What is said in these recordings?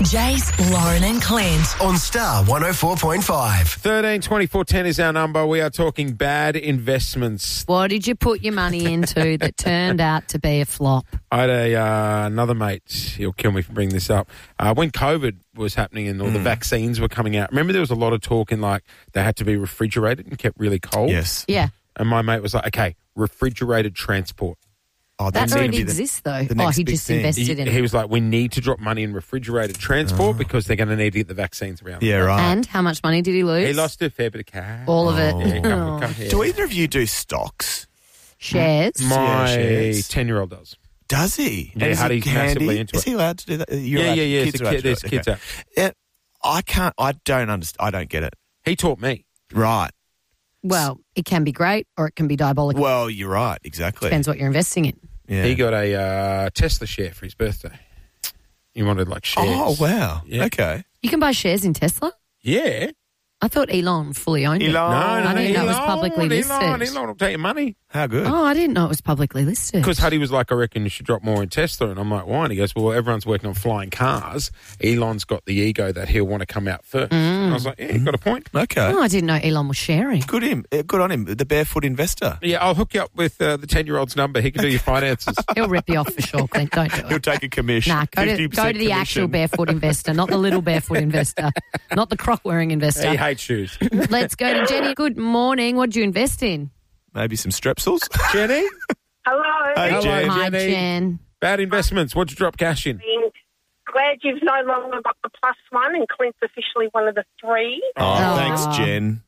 Jace, Lauren and Clint. On Star 104.5. 13 24 10 is our number. We are talking bad investments. What did you put your money into that turned out to be a flop? I had another mate, he'll kill me for bringing this up, when COVID was happening and all the vaccines were coming out. Remember there was a lot of talk in like they had to be refrigerated and kept really cold? Yes. Yeah. And my mate was like, okay, refrigerated transport. Oh, That already exists, though. the next He big just thing. invested in He it. was like, we need to drop money in refrigerated transport because they're going to need to get the vaccines around. Yeah, right. And how much money did he lose? He lost a fair bit of cash. all of it. Yeah, come here. Do either of you do stocks? Shares. My shares. 10-year-old does. Does he? Yeah, And is he Hardy's massively handy? into Is it. he allowed to do that? Yeah. Kids are allowed to do There's it. kids Okay. out. Yeah, I can't. I don't understand. I don't get it. He taught me. Right. Well, it can be great or it can be diabolical. Well, you're right. Exactly. Depends what you're investing in. Yeah. He got a Tesla share for his birthday. He wanted like shares. Oh, wow. Yeah. Okay. You can buy shares in Tesla? Yeah. I thought Elon fully owned it. No, I didn't know it was Elon, publicly listed. Elon will take your money. How good. Oh, I didn't know it was publicly listed. Because Huddy was like, I reckon you should drop more in Tesla. And I'm like, why? And he goes, well, everyone's working on flying cars. Elon's got the ego that he'll want to come out first. And I was like, yeah, you've got a point. Okay. Oh, I didn't know Elon was sharing. Good on him. The barefoot investor. Yeah, I'll hook you up with the 10-year-old's number. He can do your finances. He'll rip you off for sure, Clint. Don't do He'll it. take a commission. Nah, go to 50% the actual commission. barefoot investor, not the little barefoot investor, not the croc-wearing investor. He hates shoes. Let's go to Jenny. Good morning. What did you invest in? Maybe some strepsils. Jenny? Hello. Hey, Hello, Jen. Hi, Jenny. Jen. Bad investments. What'd you drop cash in? Glad you've no longer got the +1 and Clint's officially one of the three. Oh, thanks, Jen.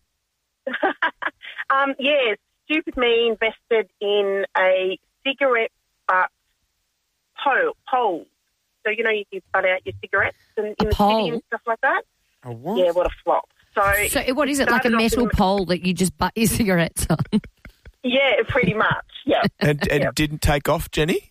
Yeah, stupid me invested in a cigarette butt pole. So, you can butt out your cigarettes in the pole? city and stuff like that. Oh, what? Yeah, what a flop. So what is it, like a started off metal in- pole that you just butt your cigarettes on? Yeah, pretty much, yeah. And Yep. didn't take off, Jenny?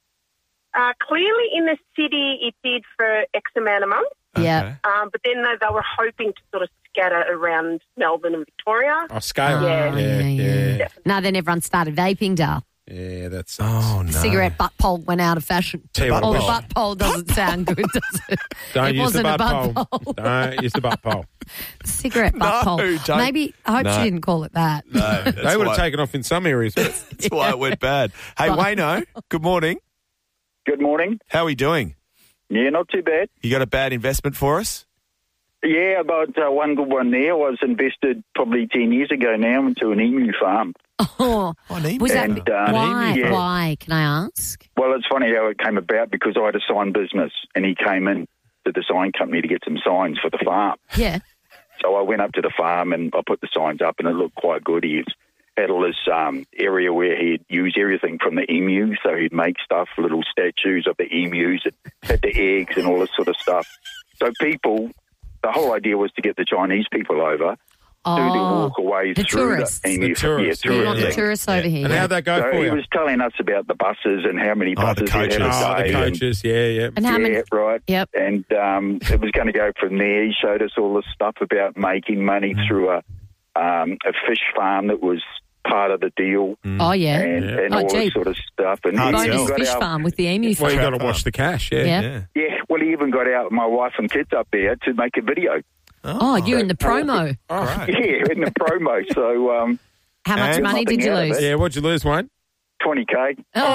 Clearly in the city it did for X amount of months, Yeah. but then they were hoping to sort of scatter around Melbourne and Victoria. Oh, scale. Yeah. Yeah. No, then everyone started vaping, Dal. Yeah, that's... Oh, no. The cigarette butt pole went out of fashion. Tell you what, Oh, the Will. butt pole doesn't sound good, does it? Don't It use the wasn't a butt butt pole. pole. Don't use the butt pole. Cigarette butt No, pole. don't. Maybe, I hope No. she didn't call it that. No, They would have taken off in some areas. That's why it went bad. Hey, Wayno, good morning. Good morning. How are we doing? Yeah, not too bad. You got a bad investment for us? Yeah, about one good one there. I was invested probably 10 years ago now into an emu farm. Oh, an emu. was that And, why? yeah. Why? Can I ask? Well, it's funny how it came about because I had a sign business and he came in to the sign company to get some signs for the farm. Yeah. So I went up to the farm and I put the signs up and it looked quite good. He had all this area where he'd use everything from the emu. So he'd make stuff, little statues of the emus and had the eggs and all this sort of stuff. So people, the whole idea was to get the Chinese people over do the walkaways the through tourists. the emu. The tourists. You want Yeah. the tourists over here. And how'd that go So for he you? was telling us about the buses and how many the buses he had coaches. a Oh, the day. coaches. Yeah. And how many? Yeah, right. Yep. And it was going to go from there. He showed us all this stuff about making money through a fish farm that was part of the deal Oh, yeah. and Oh, all gee. this sort of stuff. And Hard he to Bonus tell. got fish out, farm with the emu Well, you farm. got to watch the cash, yeah. Yeah. Yeah, well, he even got out my wife and kids up there to make a video. Oh, you in the promo. Right. Yeah, in the promo. So How much And money did you nothing out of lose? it. Yeah, what'd you lose, Wayne? $20K.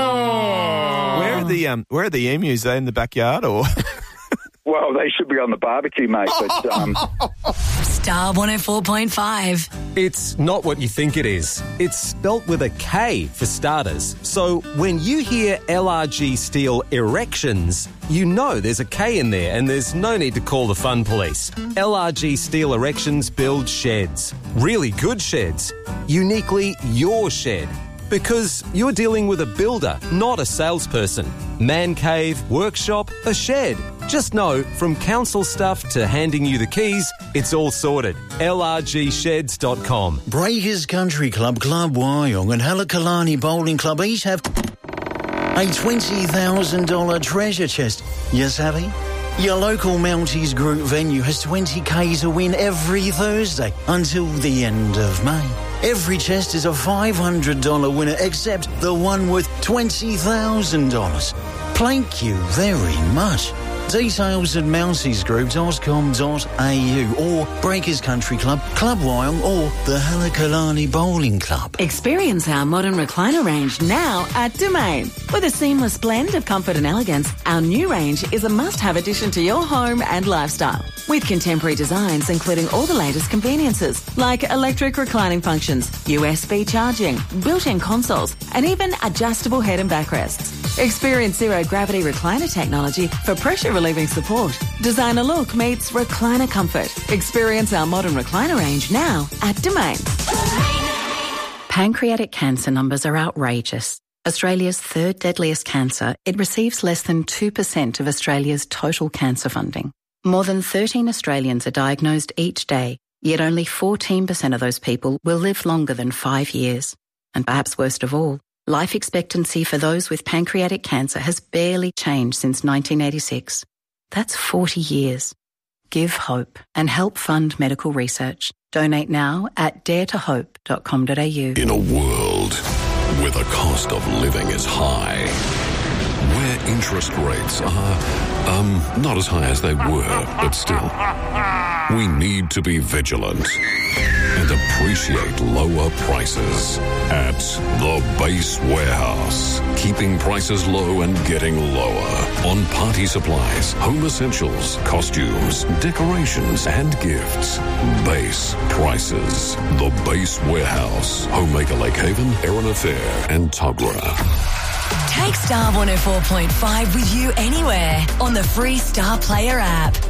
Oh. Where are the emus? Are they in the backyard or? Well, they should be on the barbecue, mate. But Star 104.5. It's not what you think it is. It's spelt with a K for starters. So when you hear LRG Steel Erections, you know there's a K in there and there's no need to call the fun police. LRG Steel Erections build sheds. Really good sheds. Uniquely your shed. Because you're dealing with a builder, not a salesperson. Man cave, workshop, a shed. Just know, from council stuff to handing you the keys, it's all sorted. LRGsheds.com. Breakers Country Club, Club Wyong and Halakalani Bowling Club each have a $20,000 treasure chest. You savvy? Your local Mounties Group venue has 20k to win every Thursday until the end of May. Every chest is a $500 winner except the one with $20,000. Thank you very much. Details at mountiesgroup.com.au or Breakers Country Club, Club Wyong or the Halakalani Bowling Club. Experience our modern recliner range now at Domain. With a seamless blend of comfort and elegance, our new range is a must-have addition to your home and lifestyle. With contemporary designs including all the latest conveniences like electric reclining functions, USB charging, built-in consoles, and even adjustable head and backrests. Experience zero-gravity recliner technology for pressure-relieving support. Designer look meets recliner comfort. Experience our modern recliner range now at Domain. Pancreatic cancer numbers are outrageous. Australia's third deadliest cancer, it receives less than 2% of Australia's total cancer funding. More than 13 Australians are diagnosed each day, yet only 14% of those people will live longer than 5 years. And perhaps worst of all, life expectancy for those with pancreatic cancer has barely changed since 1986. That's 40 years. Give hope and help fund medical research. Donate now at daretohope.com.au. In a world where the cost of living is high, where interest rates are, not as high as they were, but still, we need to be vigilant and appreciate lower prices at The Base Warehouse. Keeping prices low and getting lower on party supplies, home essentials, costumes, decorations, and gifts. Base prices. The Base Warehouse. Homemaker Lake Haven, Erina Fair, and Tuggerah. Take Star 104.5 with you anywhere on the free Star Player app.